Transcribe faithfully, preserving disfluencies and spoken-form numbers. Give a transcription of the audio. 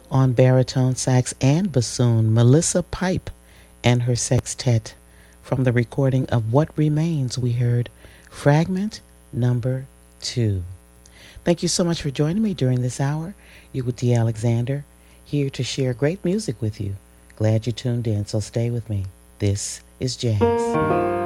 On baritone sax and bassoon, Melissa Pipe and her sextet. From the recording of What Remains, we heard Fragment Number Two. Thank you so much for joining me during this hour. You with D. Alexander, here to share great music with you. Glad you tuned in, so stay with me. This is Jazz.